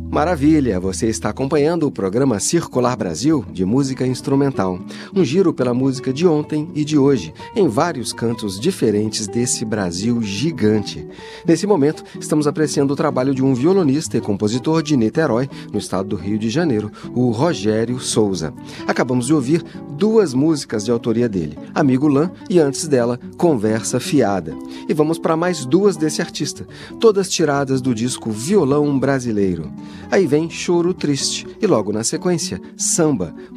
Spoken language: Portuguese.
Maravilha! Você está acompanhando o programa Circular Brasil de música instrumental. Um giro pela música de ontem e de hoje, em vários cantos diferentes desse Brasil gigante. Nesse momento, estamos apreciando o trabalho de um violonista e compositor de Niterói, no estado do Rio de Janeiro, o Rogério Souza. Acabamos de ouvir duas músicas de autoria dele, Amigo Lã e antes dela, Conversa Fiada. E vamos para mais duas desse artista, todas tiradas do disco Violão Brasileiro. Aí vem Choro Triste e logo na sequência, Samba,